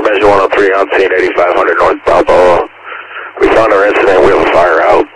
Engine 103 on scene, 8500 North Balboa. We found our incident, we have a fire out.